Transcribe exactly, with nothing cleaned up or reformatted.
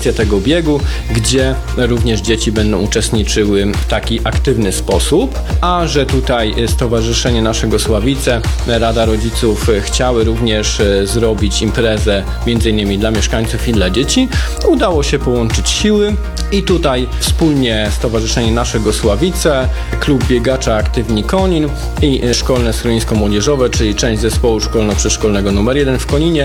akcję tego biegu, gdzie również dzieci będą uczestniczyły w taki aktywny sposób, a że tutaj Stowarzyszenie Naszego Sławice, Rada Rodziców chciały również zrobić imprezę między innymi dla mieszkańców i dla dzieci, udało się połączyć siły i tutaj wspólnie Stowarzyszenie Naszego Sławice, Klub Biegacza Aktywni Konin i Szkolne Schronisko Młodzieżowe, czyli część zespołu szkolno-przedszkolnego numer jeden w Koninie,